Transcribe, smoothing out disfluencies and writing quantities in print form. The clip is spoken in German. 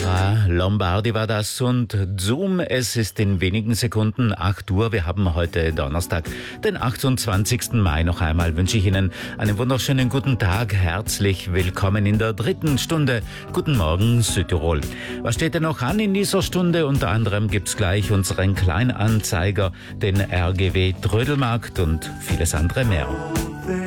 Petra Lombardi war das und Zoom. Es ist in wenigen Sekunden 8 Uhr. Wir haben heute Donnerstag, den 28. Mai. Noch einmal wünsche ich Ihnen einen wunderschönen guten Tag. Herzlich willkommen in der 3. Stunde. Guten Morgen, Südtirol. Was steht denn noch an in dieser Stunde? Unter anderem gibt's gleich unseren Kleinanzeiger, den RGW Trödelmarkt und vieles andere mehr.